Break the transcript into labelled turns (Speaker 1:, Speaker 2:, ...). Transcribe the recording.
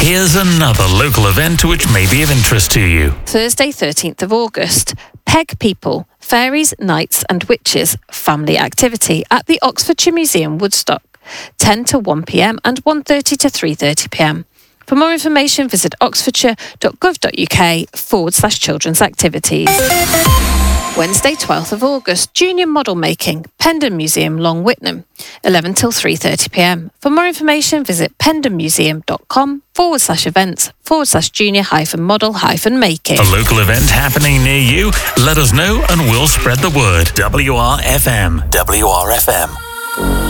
Speaker 1: Here's another local event which may be of interest to you.
Speaker 2: Thursday, 13th of August. Peg People, Fairies, Knights and Witches family activity at the Oxfordshire Museum, Woodstock, 10 to 1pm and 1:30 to 3:30pm. For more information, visit oxfordshire.gov.uk/children's activities. Wednesday, 12th of August, Junior Model Making, Pendon Museum, Long Whitnam, 11 till 3:30pm. For more information, visit pendonmuseum.com/events/junior-model-making.
Speaker 1: A local event happening near you? Let us know and we'll spread the word. WRFM. WRFM.